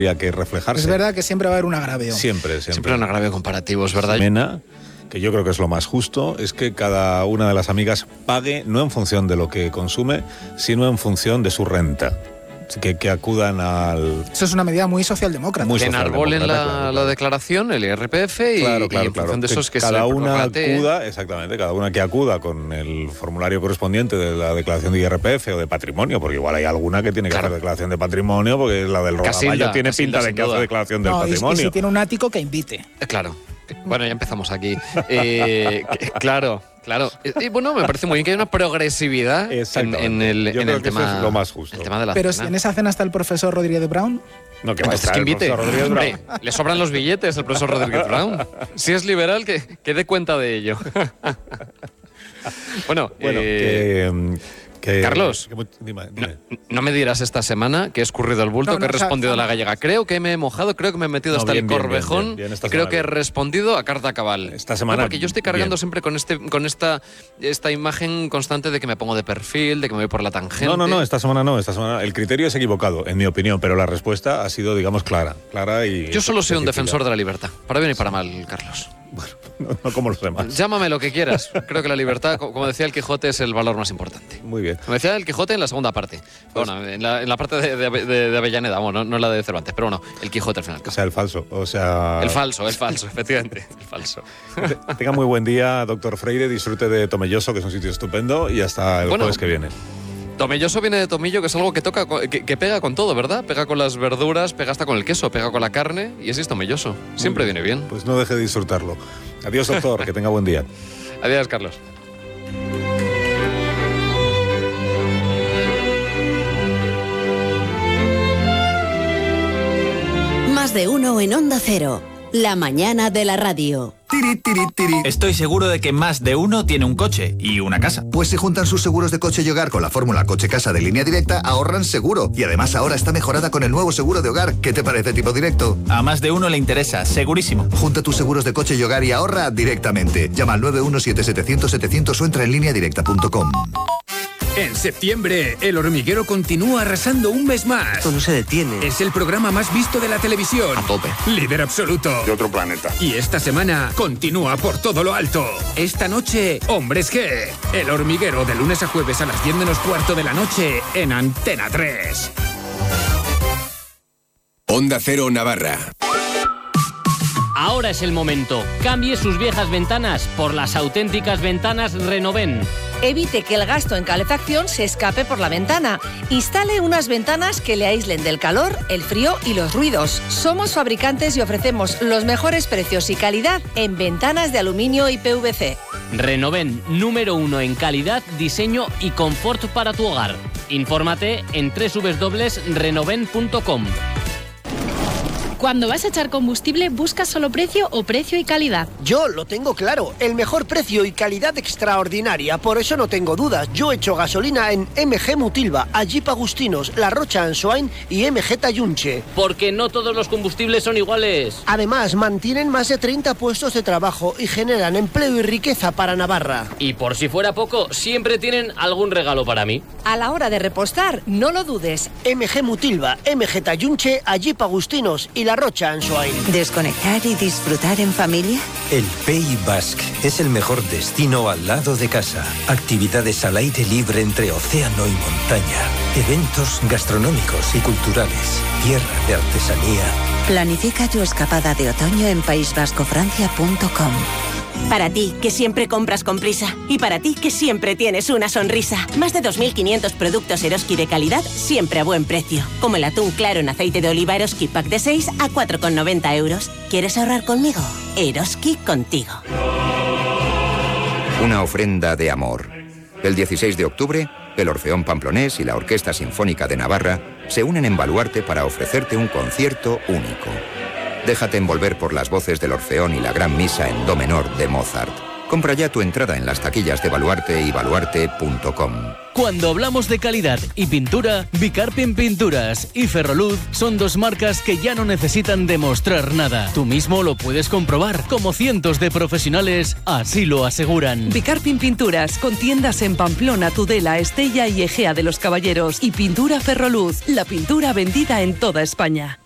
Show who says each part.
Speaker 1: que reflejarse.
Speaker 2: Es verdad que siempre va a haber un agravio.
Speaker 1: Siempre
Speaker 3: un agravio comparativo, es verdad.
Speaker 1: Mena, que yo creo que es lo más justo, es que cada una de las amigas pague no en función de lo que consume, sino en función de su renta. Que acudan al...
Speaker 2: Eso es una medida muy socialdemócrata.
Speaker 3: Que enarbolen la declaración, el IRPF, y en función de eso es que
Speaker 1: cada
Speaker 3: se
Speaker 1: una
Speaker 3: prorrate.
Speaker 1: acuda, exactamente, cada una que acuda con el formulario correspondiente de la declaración de IRPF o de patrimonio, porque igual hay alguna que tiene que hacer declaración de patrimonio, porque la del Rodaballo tiene pinta de que hace declaración del patrimonio.
Speaker 2: Y si tiene un ático, que invite.
Speaker 3: Claro. Bueno, ya empezamos aquí. Claro. Y bueno, me parece muy bien que hay una progresividad en el tema.
Speaker 1: Eso es lo más justo.
Speaker 3: El tema de la
Speaker 2: Pero
Speaker 3: cena.
Speaker 2: si en esa cena está el profesor Rodríguez Brown.
Speaker 1: No, que va a estar
Speaker 3: que invite.
Speaker 1: el profesor Rodríguez Brown.
Speaker 3: Le sobran los billetes el profesor Rodríguez Brown. Si es liberal, que dé cuenta de ello. Bueno, Carlos,
Speaker 1: dime.
Speaker 3: no me dirás esta semana que he escurrido el bulto, que he respondido a la gallega. Creo que me he mojado, creo que me he metido hasta el corvejón y creo que he respondido a carta cabal.
Speaker 1: Esta semana.
Speaker 3: Porque yo estoy cargando siempre con esta imagen constante de que me pongo de perfil, de que me voy por la tangente.
Speaker 1: No, esta semana el criterio es equivocado, en mi opinión, pero la respuesta ha sido, digamos, clara y...
Speaker 3: Yo solo soy un defensor de la libertad, para bien y para mal, Carlos.
Speaker 1: Bueno, no como los demás.
Speaker 3: Llámame lo que quieras. Creo que la libertad, como decía el Quijote, es el valor más importante.
Speaker 1: Muy bien.
Speaker 3: Como decía el Quijote en la segunda parte. Bueno, en la parte de Avellaneda, bueno, no la de Cervantes, pero bueno, el Quijote al final.
Speaker 1: O sea, el falso. El
Speaker 3: falso, efectivamente. El falso.
Speaker 1: Tenga muy buen día, doctor Freire. Disfrute de Tomelloso, que es un sitio estupendo, y hasta el jueves que viene.
Speaker 3: Tomelloso viene de tomillo, que es algo que toca, que pega con todo, ¿verdad? Pega con las verduras, pega hasta con el queso, pega con la carne, y ese es tomelloso. Siempre viene bien.
Speaker 1: Pues no deje de disfrutarlo. Adiós, doctor, que tenga buen día.
Speaker 3: Adiós, Carlos.
Speaker 4: Más de uno en Onda Cero. La mañana de la radio.
Speaker 5: Estoy seguro de que más de uno tiene un coche y una casa.
Speaker 6: Pues si juntan sus seguros de coche y hogar con la fórmula coche-casa de Línea Directa, ahorran seguro. Y además ahora está mejorada con el nuevo seguro de hogar. ¿Qué te parece, Tipo Directo?
Speaker 5: A más de uno le interesa, segurísimo.
Speaker 6: Junta tus seguros de coche y hogar y ahorra directamente. Llama al 917-700-700 o entra en lineadirecta.com.
Speaker 7: En septiembre, El Hormiguero continúa arrasando un mes más.
Speaker 8: Esto no se detiene.
Speaker 7: Es el programa más visto de la televisión.
Speaker 3: A tope.
Speaker 7: Líder absoluto.
Speaker 1: De otro planeta.
Speaker 7: Y esta semana continúa por todo lo alto. Esta noche, Hombres G. El Hormiguero, de lunes a jueves a las 10 menos cuarto de la noche en Antena 3.
Speaker 9: Onda Cero Navarra.
Speaker 10: Ahora es el momento. Cambie sus viejas ventanas por las auténticas ventanas Renoven.
Speaker 11: Evite que el gasto en calefacción se escape por la ventana. Instale unas ventanas que le aíslen del calor, el frío y los ruidos. Somos fabricantes y ofrecemos los mejores precios y calidad en ventanas de aluminio y PVC.
Speaker 10: Renoven, número 1 en calidad, diseño y confort para tu hogar. Infórmate en www.renoven.com.
Speaker 12: Cuando vas a echar combustible, ¿buscas solo precio o precio y calidad?
Speaker 8: Yo lo tengo claro, el mejor precio y calidad extraordinaria, por eso no tengo dudas. Yo echo gasolina en MG Mutilva, Jeep Agustinos, La Rocha Ansoain y MG Tayunche.
Speaker 10: Porque no todos los combustibles son iguales.
Speaker 8: Además, mantienen más de 30 puestos de trabajo y generan empleo y riqueza para Navarra.
Speaker 10: Y por si fuera poco, siempre tienen algún regalo para mí.
Speaker 11: A la hora de repostar, no lo dudes.
Speaker 8: MG Mutilva, MG Tayunche, Jeep Agustinos y La Rocha Ansoain.
Speaker 13: ¿Desconectar y disfrutar en familia?
Speaker 14: El Pays Basque es el mejor destino al lado de casa. Actividades al aire libre entre océano y montaña. Eventos gastronómicos y culturales. Tierra de artesanía.
Speaker 13: Planifica tu escapada de otoño en paisvascofrancia.com.
Speaker 15: Para ti, que siempre compras con prisa. Y para ti, que siempre tienes una sonrisa. Más de 2.500 productos Eroski de calidad, siempre a buen precio. Como el atún claro en aceite de oliva Eroski Pack de 6 a 4,90 euros. ¿Quieres ahorrar conmigo? Eroski contigo.
Speaker 16: Una ofrenda de amor. El 16 de octubre, el Orfeón Pamplonés y la Orquesta Sinfónica de Navarra se unen en Baluarte para ofrecerte un concierto único. Déjate envolver por las voces del Orfeón y la Gran Misa en Do menor de Mozart. Compra ya tu entrada en las taquillas de Baluarte y baluarte.com.
Speaker 17: Cuando hablamos de calidad y pintura, Bicarpin Pinturas y Ferroluz son dos marcas que ya no necesitan demostrar nada. Tú mismo lo puedes comprobar, como cientos de profesionales así lo aseguran.
Speaker 18: Bicarpin Pinturas, con tiendas en Pamplona, Tudela, Estella y Egea de los Caballeros. Y Pintura Ferroluz, la pintura vendida en toda España.